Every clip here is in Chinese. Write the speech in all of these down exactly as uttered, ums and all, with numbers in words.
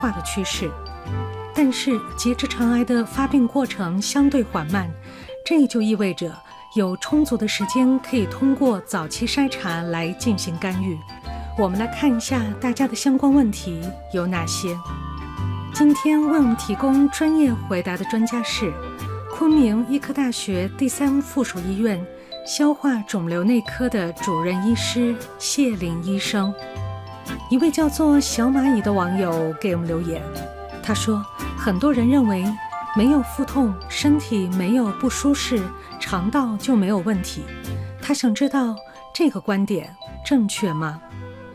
化的趋势。但是结直肠癌的发病过程相对缓慢，这就意味着有充足的时间可以通过早期筛查来进行干预。我们来看一下大家的相关问题有哪些。今天为我们提供专业回答的专家是昆明医科大学第三附属医院消化肿瘤内科的主任医师谢林医生。一位叫做小蚂蚁的网友给我们留言，他说很多人认为没有腹痛，身体没有不舒适，肠道就没有问题。他想知道这个观点正确吗？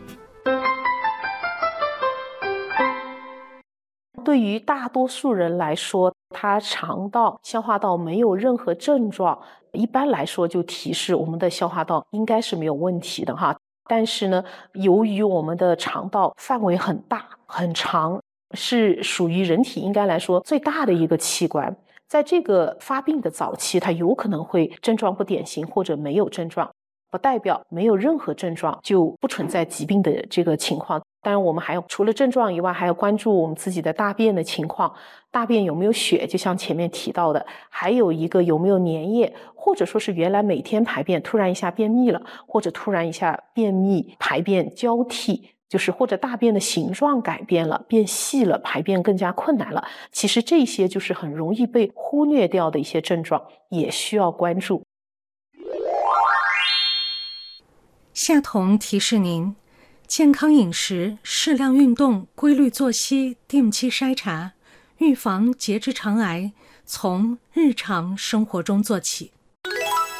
对于大多数人来说，他肠道、消化道没有任何症状，一般来说就提示我们的消化道应该是没有问题的哈。但是呢，由于我们的肠道范围很大很长，是属于人体应该来说最大的一个器官，在这个发病的早期，它有可能会症状不典型或者没有症状，不代表没有任何症状就不存在疾病的这个情况。当然我们还有除了症状以外，还要关注我们自己的大便的情况，大便有没有血，就像前面提到的，还有一个有没有粘液，或者说是原来每天排便突然一下便秘了，或者突然一下便秘排便交替，就是或者大便的形状改变了，变细了，排便更加困难了。其实这些就是很容易被忽略掉的一些症状，也需要关注。 夏彤提示您，健康饮食、适量运动、规律作息、定期筛查，预防结直肠癌，从日常生活中做起。